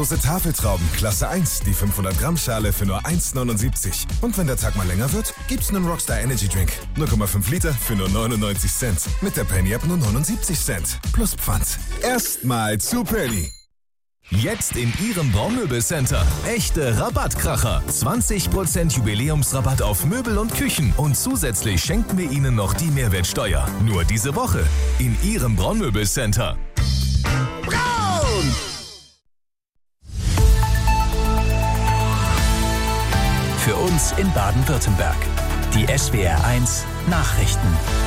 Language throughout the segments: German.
Dose Tafeltrauben, Klasse 1, die 500 Gramm Schale für nur 1,79. Und wenn der Tag mal länger wird, gibt's einen Rockstar Energy Drink. 0,5 Liter für nur 99 Cent. Mit der Penny App nur 79 Cent. Plus Pfand. Erstmal zu Penny. Jetzt in Ihrem Braunmöbelcenter. Echte Rabattkracher. 20% Jubiläumsrabatt auf Möbel und Küchen. Und zusätzlich schenken wir Ihnen noch die Mehrwertsteuer. Nur diese Woche in Ihrem Braunmöbelcenter. Braun! Für uns in Baden-Württemberg. Die SWR1 Nachrichten.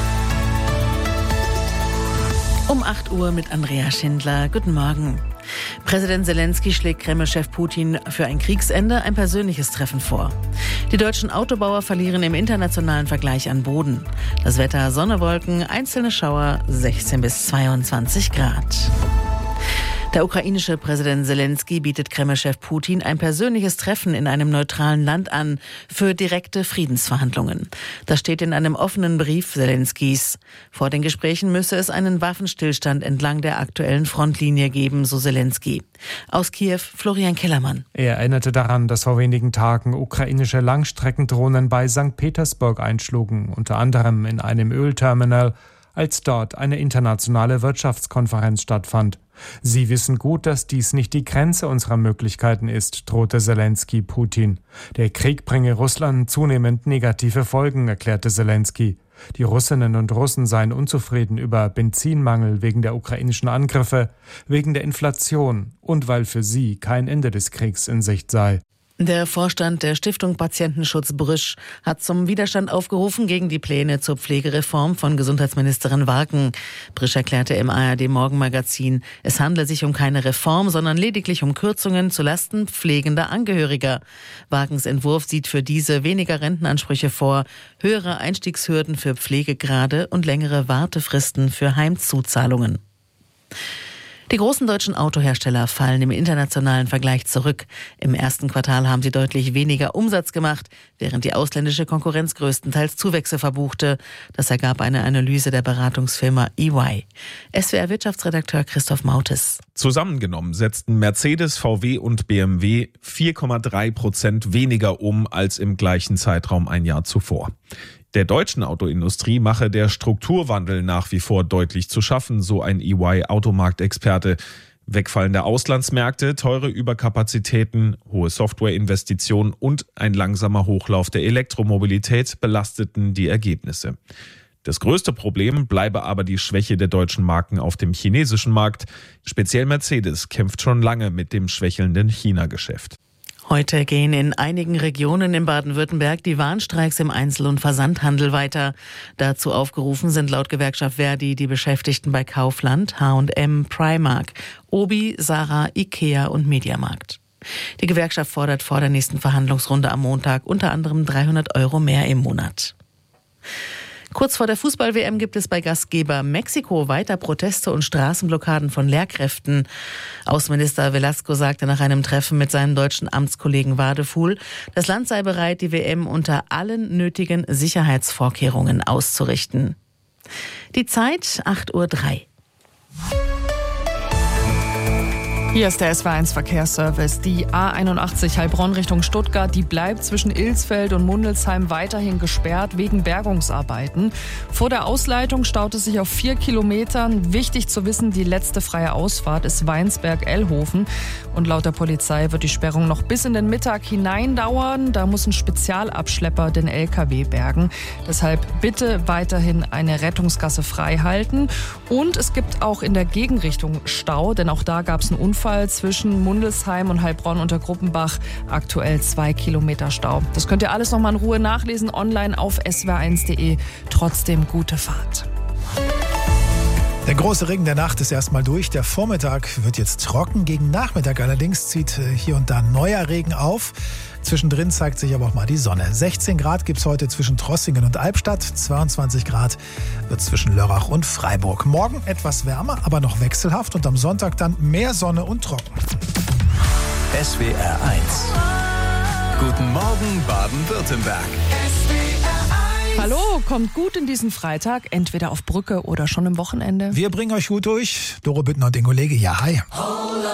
Um 8 Uhr mit Andrea Schindler. Guten Morgen. Präsident Zelensky schlägt Kreml-Chef Putin für ein Kriegsende ein persönliches Treffen vor. Die deutschen Autobauer verlieren im internationalen Vergleich an Boden. Das Wetter: Sonne, Wolken, einzelne Schauer, 16 bis 22 Grad. Der ukrainische Präsident Zelensky bietet Kreml-Chef Putin ein persönliches Treffen in einem neutralen Land an für direkte Friedensverhandlungen. Das steht in einem offenen Brief Zelenskys. Vor den Gesprächen müsse es einen Waffenstillstand entlang der aktuellen Frontlinie geben, so Zelensky. Aus Kiew Florian Kellermann. Er erinnerte daran, dass vor wenigen Tagen ukrainische Langstreckendrohnen bei St. Petersburg einschlugen, unter anderem in einem Ölterminal, als dort eine internationale Wirtschaftskonferenz stattfand. Sie wissen gut, dass dies nicht die Grenze unserer Möglichkeiten ist, drohte Zelensky Putin. Der Krieg bringe Russland zunehmend negative Folgen, erklärte Zelensky. Die Russinnen und Russen seien unzufrieden über Benzinmangel wegen der ukrainischen Angriffe, wegen der Inflation und weil für sie kein Ende des Kriegs in Sicht sei. Der Vorstand der Stiftung Patientenschutz Brüsch hat zum Widerstand aufgerufen gegen die Pläne zur Pflegereform von Gesundheitsministerin Warken. Brüsch erklärte im ARD-Morgenmagazin, es handle sich um keine Reform, sondern lediglich um Kürzungen zulasten pflegender Angehöriger. Warkens Entwurf sieht für diese weniger Rentenansprüche vor, höhere Einstiegshürden für Pflegegrade und längere Wartefristen für Heimzuzahlungen. Die großen deutschen Autohersteller fallen im internationalen Vergleich zurück. Im ersten Quartal haben sie deutlich weniger Umsatz gemacht, während die ausländische Konkurrenz größtenteils Zuwächse verbuchte. Das ergab eine Analyse der Beratungsfirma EY. SWR-Wirtschaftsredakteur Christoph Mautes. Zusammengenommen setzten Mercedes, VW und BMW 4,3% weniger um als im gleichen Zeitraum ein Jahr zuvor. Der deutschen Autoindustrie mache der Strukturwandel nach wie vor deutlich zu schaffen, so ein EY-Automarktexperte. Wegfallende Auslandsmärkte, teure Überkapazitäten, hohe Softwareinvestitionen und ein langsamer Hochlauf der Elektromobilität belasteten die Ergebnisse. Das größte Problem bleibe aber die Schwäche der deutschen Marken auf dem chinesischen Markt. Speziell Mercedes kämpft schon lange mit dem schwächelnden China-Geschäft. Heute gehen in einigen Regionen in Baden-Württemberg die Warnstreiks im Einzel- und Versandhandel weiter. Dazu aufgerufen sind laut Gewerkschaft Verdi die Beschäftigten bei Kaufland, H&M, Primark, Obi, Zara, Ikea und Mediamarkt. Die Gewerkschaft fordert vor der nächsten Verhandlungsrunde am Montag unter anderem 300 € mehr im Monat. Kurz vor der Fußball-WM gibt es bei Gastgeber Mexiko weiter Proteste und Straßenblockaden von Lehrkräften. Außenminister Velasco sagte nach einem Treffen mit seinem deutschen Amtskollegen Wadefuhl, das Land sei bereit, die WM unter allen nötigen Sicherheitsvorkehrungen auszurichten. Die Zeit 8:03 Uhr. Hier ist der SWR1 Verkehrsservice. Die A81 Heilbronn Richtung Stuttgart, die bleibt zwischen Ilsfeld und Mundelsheim weiterhin gesperrt wegen Bergungsarbeiten. Vor der Ausleitung staut es sich auf 4 Kilometern. Wichtig zu wissen, die letzte freie Ausfahrt ist Weinsberg-Ellhofen. Und laut der Polizei wird die Sperrung noch bis in den Mittag hinein dauern. Da muss ein Spezialabschlepper den LKW bergen. Deshalb bitte weiterhin eine Rettungsgasse frei halten. Und es gibt auch in der Gegenrichtung Stau, denn auch da gab es einen Unfall zwischen Mundelsheim und Heilbronn unter Gruppenbach. Aktuell 2 Kilometer Stau. Das könnt ihr alles noch mal in Ruhe nachlesen online auf swr1.de. Trotzdem gute Fahrt. Der große Regen der Nacht ist erstmal durch. Der Vormittag wird jetzt trocken. Gegen Nachmittag allerdings zieht hier und da neuer Regen auf. Zwischendrin zeigt sich aber auch mal die Sonne. 16 Grad gibt es heute zwischen Trossingen und Albstadt. 22 Grad wird zwischen Lörrach und Freiburg. Morgen etwas wärmer, aber noch wechselhaft. Und am Sonntag dann mehr Sonne und trocken. SWR1. Guten Morgen Baden-Württemberg. Hallo, kommt gut in diesen Freitag, entweder auf Brücke oder schon am Wochenende. Wir bringen euch gut durch. Doro Büttner und Ingo Lege, ja, hi.